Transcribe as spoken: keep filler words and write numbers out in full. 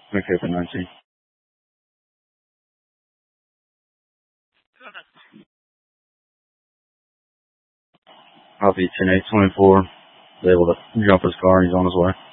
Okay, for nineteen. Copy ten eight twenty-four. Able to jump his car and he's on his way.